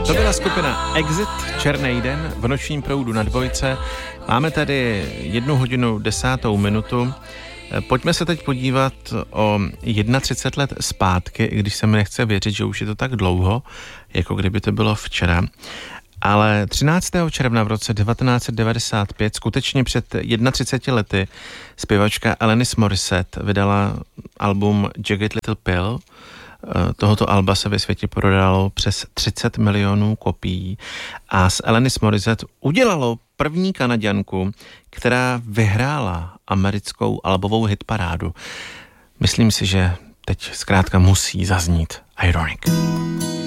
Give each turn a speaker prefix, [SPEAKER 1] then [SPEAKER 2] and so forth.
[SPEAKER 1] To byla skupina Exit, Černý den v nočním proudu na Dvojce. Máme tady 1:10. Pojďme se teď podívat o 31 let zpátky, i když se mi nechce věřit, že už je to tak dlouho, jako kdyby to bylo včera. Ale 13. června v roce 1995, skutečně před 31 lety, zpěvačka Alanis Morissette vydala album Jagged Little Pill. Tohoto alba se ve světě prodalo přes 30 milionů kopií a z Alanis Morissette udělalo první Kanaďanku, která vyhrála americkou albovou hitparádu. Myslím si, že teď zkrátka musí zaznít Ironic.